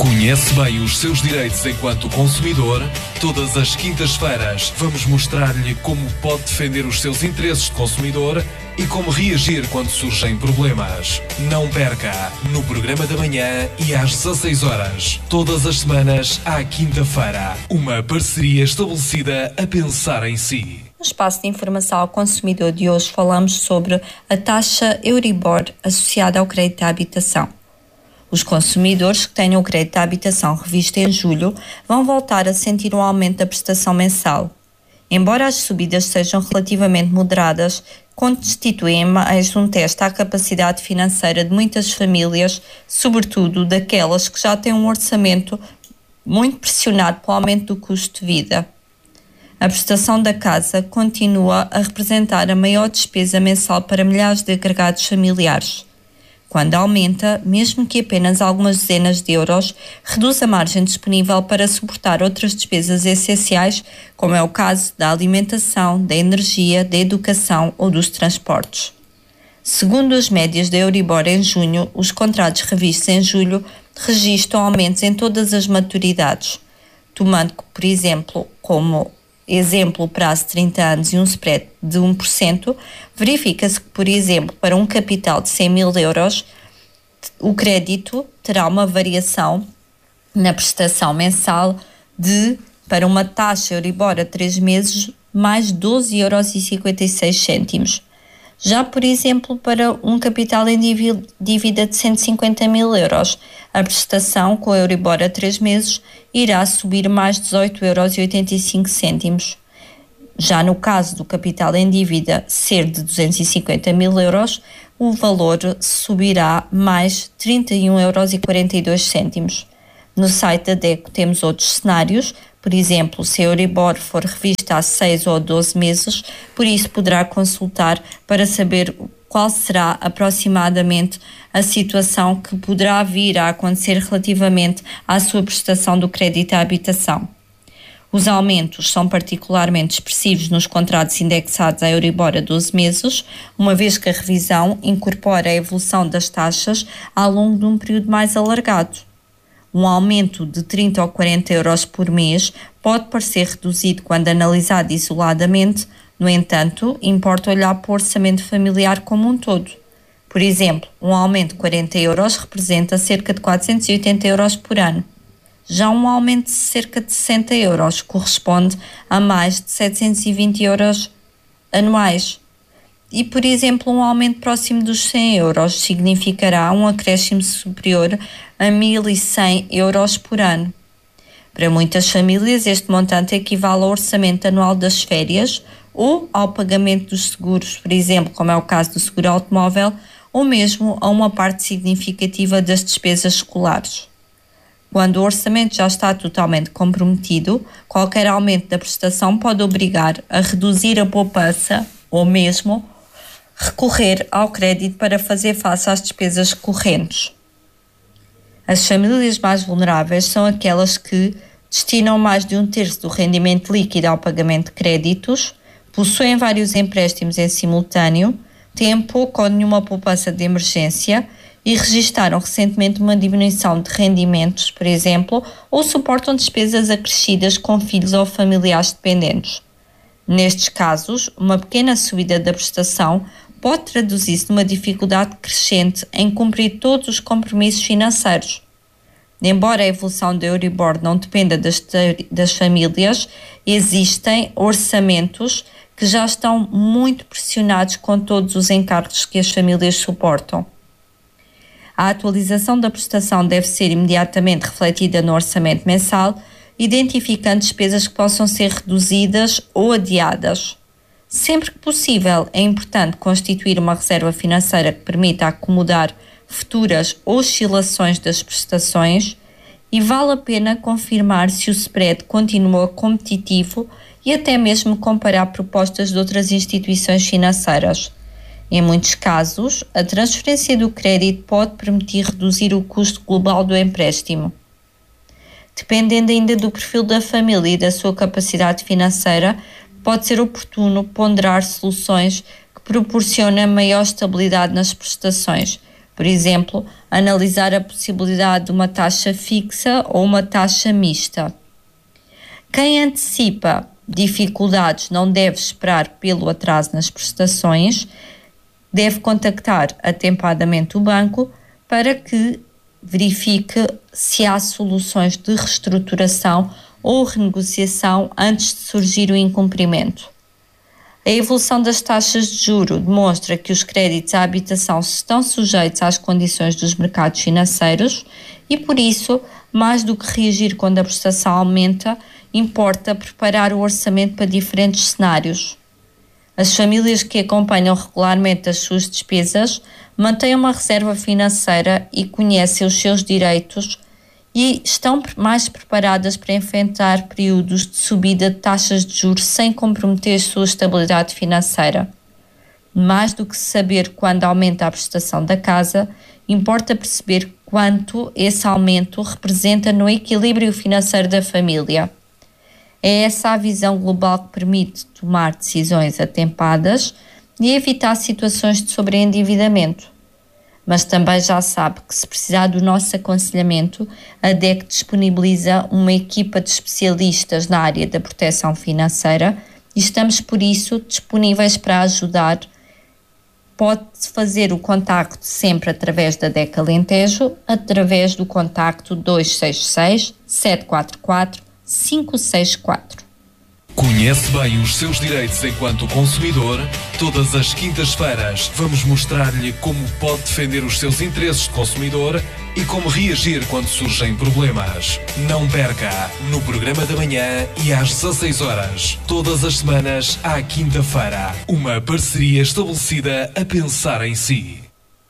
Conhece bem os seus direitos enquanto consumidor? Todas as quintas-feiras vamos mostrar-lhe como pode defender os seus interesses de consumidor e como reagir quando surgem problemas. Não perca, no programa da manhã e às 16 horas, todas as semanas à quinta-feira, uma parceria estabelecida a pensar em si. No espaço de informação ao consumidor de hoje falamos sobre a taxa Euribor associada ao crédito à habitação. Os consumidores que tenham o crédito à habitação revisto em julho vão voltar a sentir um aumento da prestação mensal. Embora as subidas sejam relativamente moderadas, constituem mais um teste à capacidade financeira de muitas famílias, sobretudo daquelas que já têm um orçamento muito pressionado pelo aumento do custo de vida. A prestação da casa continua a representar a maior despesa mensal para milhares de agregados familiares. Quando aumenta, mesmo que apenas algumas dezenas de euros, reduz a margem disponível para suportar outras despesas essenciais, como é o caso da alimentação, da energia, da educação ou dos transportes. Segundo as médias da Euribor em junho, os contratos revistos em julho registram aumentos em todas as maturidades, tomando, por exemplo, como exemplo o prazo de 30 anos e um spread de 1%, verifica-se que, por exemplo, para um capital de 100 mil euros, o crédito terá uma variação na prestação mensal para uma taxa Euribor a 3 meses, mais 12,56 euros. Já, por exemplo, para um capital em dívida de 150 mil euros, a prestação com a Euribor a 3 meses irá subir mais 18,85 euros. Já no caso do capital em dívida ser de 250 mil euros, o valor subirá mais 31,42 euros. No site da DECO temos outros cenários, por exemplo, se a Euribor for revista a 6 ou 12 meses, por isso poderá consultar para saber qual será aproximadamente a situação que poderá vir a acontecer relativamente à sua prestação do crédito à habitação. Os aumentos são particularmente expressivos nos contratos indexados à Euribor a 12 meses, uma vez que a revisão incorpora a evolução das taxas ao longo de um período mais alargado. Um aumento de 30 ou 40 euros por mês pode parecer reduzido quando analisado isoladamente, no entanto, importa olhar para o orçamento familiar como um todo. Por exemplo, um aumento de 40 euros representa cerca de 480 euros por ano. Já um aumento de cerca de 60 euros corresponde a mais de 720 euros anuais. E, por exemplo, um aumento próximo dos 100 euros significará um acréscimo superior a 1.100 euros por ano. Para muitas famílias, este montante equivale ao orçamento anual das férias ou ao pagamento dos seguros, por exemplo, como é o caso do seguro automóvel, ou mesmo a uma parte significativa das despesas escolares. Quando o orçamento já está totalmente comprometido, qualquer aumento da prestação pode obrigar a reduzir a poupança ou mesmo recorrer ao crédito para fazer face às despesas correntes. As famílias mais vulneráveis são aquelas que destinam mais de 1/3 do rendimento líquido ao pagamento de créditos, possuem vários empréstimos em simultâneo, têm pouco ou nenhuma poupança de emergência e registaram recentemente uma diminuição de rendimentos, por exemplo, ou suportam despesas acrescidas com filhos ou familiares dependentes. Nestes casos, uma pequena subida da prestação pode traduzir-se numa dificuldade crescente em cumprir todos os compromissos financeiros. Embora a evolução da Euribor não dependa das famílias, existem orçamentos que já estão muito pressionados com todos os encargos que as famílias suportam. A atualização da prestação deve ser imediatamente refletida no orçamento mensal, identificando despesas que possam ser reduzidas ou adiadas. Sempre que possível, é importante constituir uma reserva financeira que permita acomodar futuras oscilações das prestações e vale a pena confirmar se o spread continua competitivo e até mesmo comparar propostas de outras instituições financeiras. Em muitos casos, a transferência do crédito pode permitir reduzir o custo global do empréstimo. Dependendo ainda do perfil da família e da sua capacidade financeira, pode ser oportuno ponderar soluções que proporcionem maior estabilidade nas prestações. Por exemplo, analisar a possibilidade de uma taxa fixa ou uma taxa mista. Quem antecipa dificuldades não deve esperar pelo atraso nas prestações, deve contactar atempadamente o banco para que verifique se há soluções de reestruturação ou renegociação antes de surgir o incumprimento. A evolução das taxas de juro demonstra que os créditos à habitação estão sujeitos às condições dos mercados financeiros e, por isso, mais do que reagir quando a prestação aumenta, importa preparar o orçamento para diferentes cenários. As famílias que acompanham regularmente as suas despesas mantêm uma reserva financeira e conhecem os seus direitos e estão mais preparadas para enfrentar períodos de subida de taxas de juros sem comprometer a sua estabilidade financeira. Mais do que saber quando aumenta a prestação da casa, importa perceber quanto esse aumento representa no equilíbrio financeiro da família. É essa a visão global que permite tomar decisões atempadas e evitar situações de sobreendividamento. Mas também já sabe que, se precisar do nosso aconselhamento, a DEC disponibiliza uma equipa de especialistas na área da proteção financeira e estamos, por isso, disponíveis para ajudar. Pode fazer o contacto sempre através da DEC Alentejo, através do contacto 266 744 564. Conhece bem os seus direitos enquanto consumidor? Todas as quintas-feiras vamos mostrar-lhe como pode defender os seus interesses de consumidor e como reagir quando surgem problemas. Não perca, no programa da manhã e às 16 horas, todas as semanas à quinta-feira. Uma parceria estabelecida a pensar em si.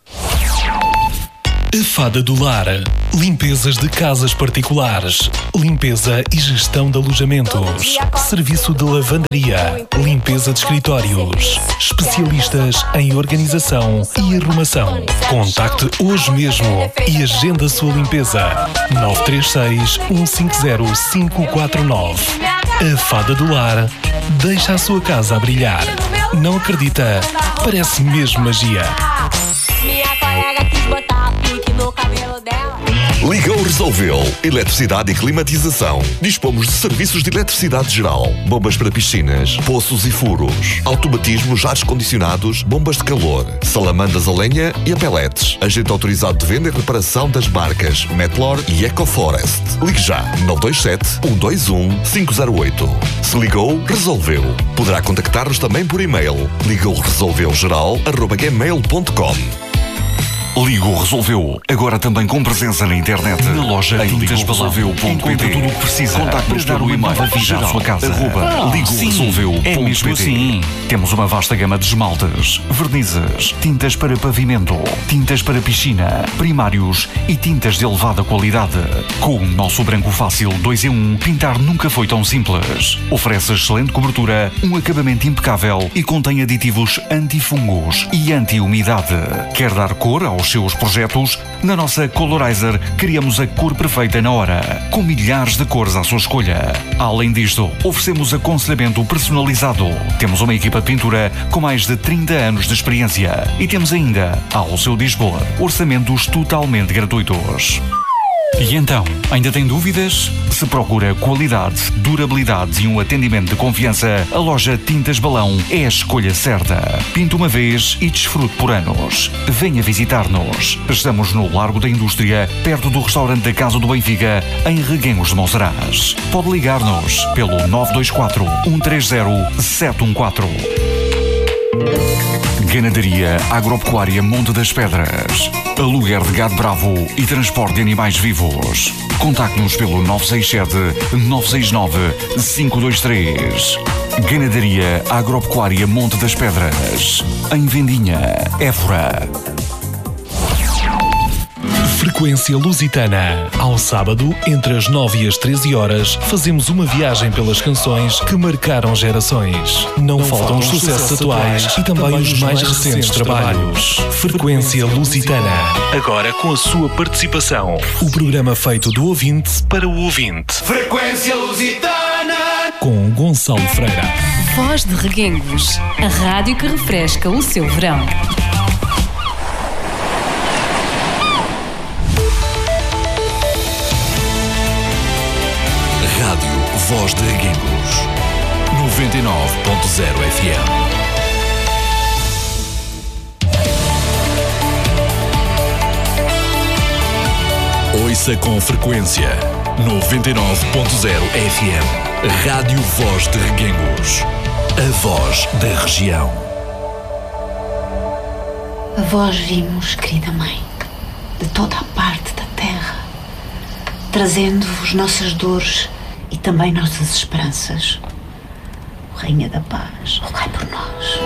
A Fada do Lar. Limpezas de casas particulares. Limpeza e gestão de alojamentos. Serviço de lavanderia. Limpeza de escritórios. Especialistas em organização e arrumação. Contacte hoje mesmo e agenda a sua limpeza. 936 150 549. A Fada do Lar deixa a sua casa a brilhar. Não acredita? Parece mesmo magia. Minha colega quis botar pique no cabelo dela. Ligou resolveu. Eletricidade e climatização. Dispomos de serviços de eletricidade geral, bombas para piscinas, poços e furos, automatismos, ares condicionados, bombas de calor, salamandas a lenha e a pellets. Agente autorizado de venda e reparação das marcas Metlor e EcoForest. Ligue já 927 121 508. Se ligou, resolveu. Poderá contactar-nos também por e-mail. ligouresolveugeral@gmail.com. Ligo Resolveu, agora também com presença na internet. Na loja em ligoresolveu.pt. Encontra tudo o que precisa. Contacte-nos pelo e-mail vida à sua casa. @ligoresolveu.pt. É mesmo assim. Temos uma vasta gama de esmaltes, vernizes, tintas para pavimento, tintas para piscina, primários e tintas de elevada qualidade. Com o nosso branco fácil 2 em 1, pintar nunca foi tão simples. Oferece excelente cobertura, um acabamento impecável e contém aditivos antifungos e anti-umidade. Quer dar cor aos seus projetos? Na nossa Colorizer criamos a cor perfeita na hora, com milhares de cores à sua escolha. Além disto, oferecemos aconselhamento personalizado. Temos uma equipa de pintura com mais de 30 anos de experiência e temos ainda, ao seu dispor, orçamentos totalmente gratuitos. E então, ainda tem dúvidas? Se procura qualidade, durabilidade e um atendimento de confiança, a loja Tintas Balão é a escolha certa. Pinta uma vez e desfrute por anos. Venha visitar-nos. Estamos no Largo da Indústria, perto do restaurante da Casa do Benfica, em Reguengos de Monsaraz. Pode ligar-nos pelo 924 130 714. Ganadaria Agropecuária Monte das Pedras. Aluguer de gado bravo e transporte de animais vivos. Contacte-nos pelo 967 969 523. Ganadaria Agropecuária Monte das Pedras. Em Vendinha, Évora. Frequência Lusitana. Ao sábado, entre as 9 e as 13 horas, fazemos uma viagem pelas canções que marcaram gerações. Não faltam os sucessos atuais e também os mais recentes trabalhos. Frequência Lusitana. Agora com a sua participação. O programa feito do ouvinte para o ouvinte. Frequência Lusitana. Com Gonçalo Freira. Voz de Reguengos. A rádio que refresca o seu verão. Voz de Reguengos. 99.0 FM. Ouça com frequência 99.0 FM. Rádio Voz de Reguengos. A voz da região. A vós vimos, querida mãe, de toda a parte da terra, trazendo-vos nossas dores e também nossas esperanças. Rainha da Paz, rogai por nós.